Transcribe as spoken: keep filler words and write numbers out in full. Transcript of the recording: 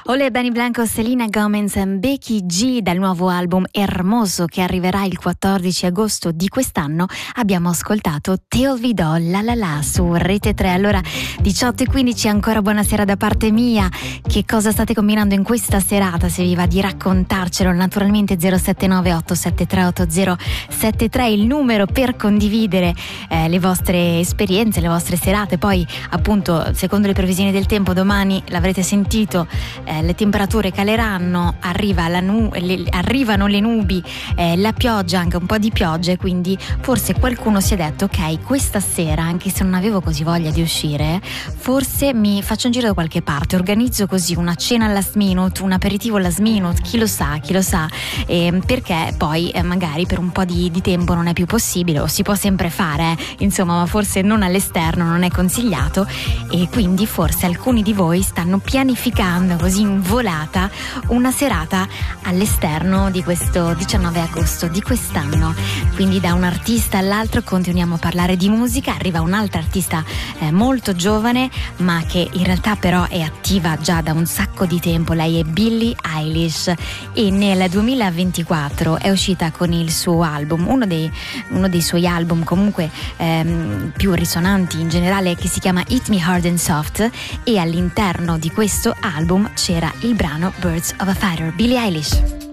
Olè, Benny Blanco, Selena Gomez e Becky G dal nuovo album Hermoso che arriverà il quattordici agosto di quest'anno. Abbiamo ascoltato Te olvidò la la la su Rete tre. Allora, diciotto e quindici, ancora buonasera da parte mia. Che cosa state combinando in questa serata? Se vi va di raccontarcelo, naturalmente zero sette nove otto sette tre otto zero sette tre il numero per condividere eh, le vostre esperienze, le vostre serate. Poi appunto, secondo le previsioni del tempo, domani l'avrete sentito, eh, le temperature caleranno, arriva la nu- le, arrivano le nubi, eh, la pioggia, anche un po' di pioggia, e quindi forse qualcuno si è detto ok, questa sera, anche se non avevo così voglia di uscire, forse mi faccio un giro da qualche parte, organizzo così una cena last minute, un aperitivo last minute, chi lo sa, chi lo sa, eh, perché poi eh, magari per un po' di, di tempo non è più possibile, o si può sempre fare, eh, insomma, ma forse non all'esterno, non è consigliato, e quindi forse alcuni di voi stanno pianificando così in volata una serata all'esterno di questo diciannove agosto di quest'anno. Quindi da un artista all'altro continuiamo a parlare di musica. Arriva un'altra artista eh, molto giovane, ma che in realtà però è attiva già da un sacco di tempo. Lei è Billie Eilish e nel duemilaventiquattro è uscita con il suo album, uno dei, uno dei suoi album comunque ehm, più risonanti in generale, che si chiama Hit Me Hard and Soft, e all'interno di questo album c'era il brano Birds of a Feather. Billie Eilish.